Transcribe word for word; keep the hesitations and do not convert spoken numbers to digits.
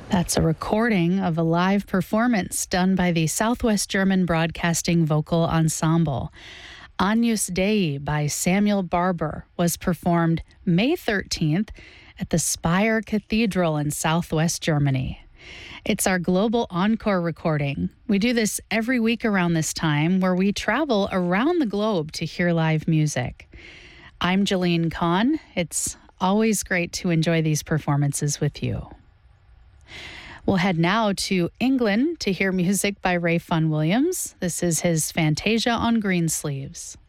That's a recording of a live performance done by the Southwest German Broadcasting Vocal Ensemble. Agnus Dei by Samuel Barber was performed May thirteenth at the Speyer Cathedral in Southwest Germany. It's our global encore recording. We do this every week around this time, where we travel around the globe to hear live music. I'm Jolene Kahn. It's always great to enjoy these performances with you. We'll head now to England to hear music by Ray Fun Williams. This is his Fantasia on Greensleeves.